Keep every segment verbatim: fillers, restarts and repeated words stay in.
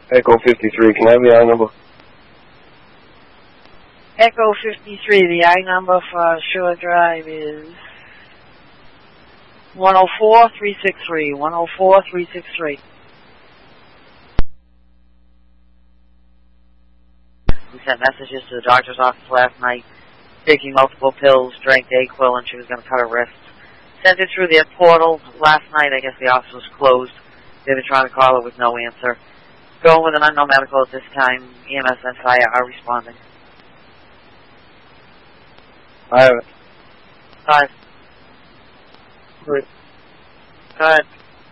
Echo fifty-three, can I have the I number? Echo fifty-three, the I number for Shore Drive is one oh four three six three, one oh four three six three. We sent messages to the doctor's office last night, taking multiple pills, drank Dayquil, and she was going to cut her wrists. Sent it through their portal. Last night, I guess the office was closed. They've been trying to call her with no answer. Going with an unknown medical at this time. E M S and fire are responding. I have it. Five. Three. Go ahead.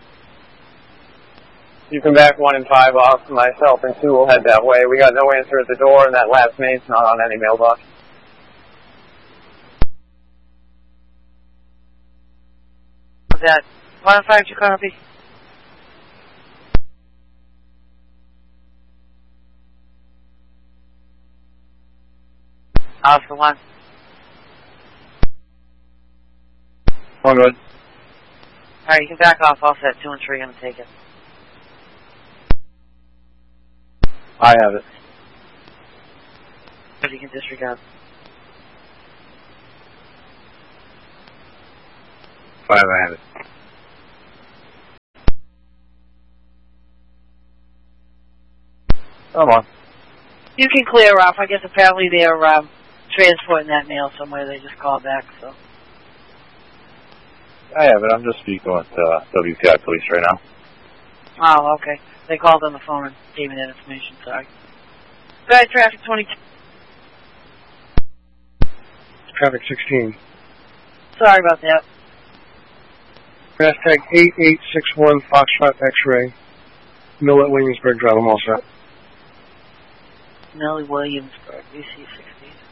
You can back one and five off. Myself and two will head that way. We got no answer at the door, and that last name's not on any mailbox. What's that? One and five, you copy? Oscar one. All good. Alright, you can back off. Off that two and three, going to take it. I have it. But you can disregard. Five, I have it. Come on. You can clear off. I guess apparently they're um, transporting that mail somewhere. They just called back, so. I have it. I'm just speaking with uh, W P I police right now. Oh, okay. They called on the phone and gave me that information. Sorry. Go ahead, traffic twenty-two. Traffic sixteen. Sorry about that. Hashtag eight eight six one Foxtrot X-ray. Mill at Williamsburg Drive. I'm all set. Millie Williamsburg, U C sixteen.